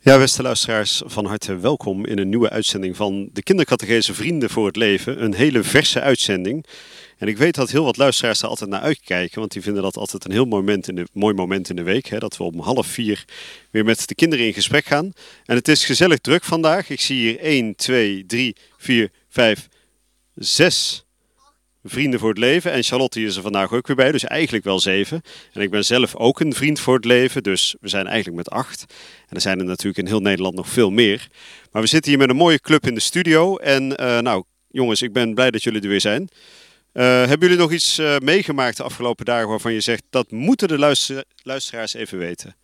Ja, beste luisteraars, van harte welkom in een nieuwe uitzending van de Kindercatechese Vrienden voor het Leven. Een hele verse uitzending. En ik weet dat heel wat luisteraars daar altijd naar uitkijken, want die vinden dat altijd een heel mooi moment in de week. Hè, dat we om 3:30 weer met de kinderen in gesprek gaan. En het is gezellig druk vandaag. Ik zie hier 1, 2, 3, 4, 5, 6 vrienden voor het leven. En Charlotte is er vandaag ook weer bij, dus eigenlijk wel 7. En ik ben zelf ook een vriend voor het leven, dus we zijn eigenlijk met 8. En er zijn er natuurlijk in heel Nederland nog veel meer. Maar we zitten hier met een mooie club in de studio. En nou, jongens, ik ben blij dat jullie er weer zijn. Hebben jullie nog iets meegemaakt de afgelopen dagen waarvan je zegt, dat moeten de luisteraars even weten?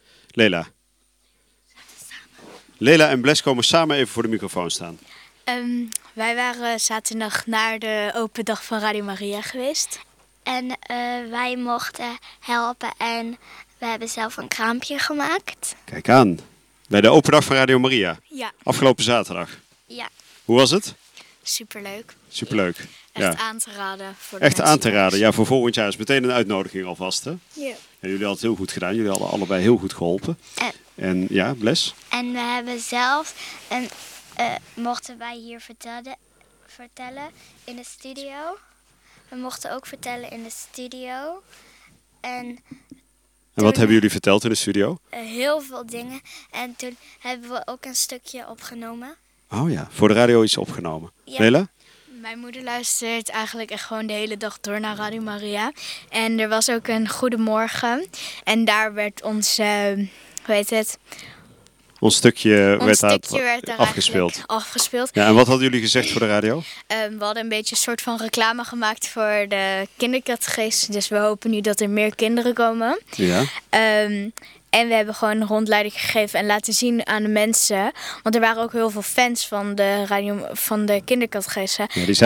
Lela en Bles komen samen even voor de microfoon staan. Wij waren zaterdag naar de open dag van Radio Maria geweest. En wij mochten helpen en we hebben zelf een kraampje gemaakt. Kijk aan, bij de open dag van Radio Maria. Ja. Afgelopen zaterdag. Ja. Hoe was het? Superleuk. Superleuk. Echt Ja. aan te raden. Voor de Echt mensen aan te raden. thuis. Ja, voor volgend jaar is meteen een uitnodiging alvast. Hè? Ja. En jullie hadden het heel goed gedaan. Jullie hadden allebei heel goed geholpen. En ja, Bles? En we hebben zelf mochten wij hier vertellen in de studio. We mochten ook vertellen in de studio. En Wat hebben jullie verteld in de studio? heel veel dingen. En toen hebben we ook een stukje opgenomen. Oh ja, voor de radio iets opgenomen. Ja. Lela? Mijn moeder luistert eigenlijk echt gewoon de hele dag door naar Radio Maria. En er was ook een goedemorgen. En daar werd ons, hoe heet het? Ons stukje werd daar afgespeeld. afgespeeld. Ja, en wat hadden jullie gezegd voor de radio? We hadden een beetje een soort van reclame gemaakt voor de kindercatechese. Dus we hopen nu dat er meer kinderen komen. Ja. En we hebben gewoon een rondleiding gegeven en laten zien aan de mensen. Want er waren ook heel veel fans van de kindercatechese. Ja, die